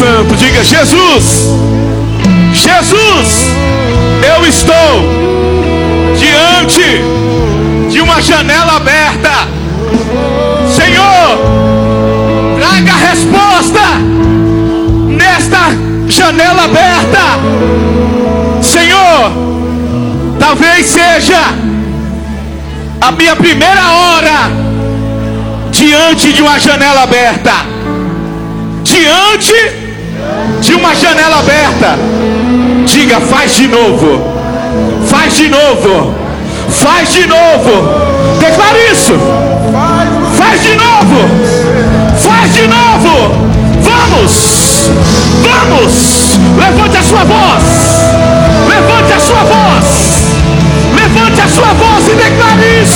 Santo. Diga: Jesus, Jesus, eu estou diante de uma janela aberta. Senhor, traga a resposta nesta janela aberta. Senhor, talvez seja a minha primeira hora diante de uma janela aberta. Diante de uma janela aberta. Diga: faz de novo. Faz de novo. Faz de novo. Declare isso.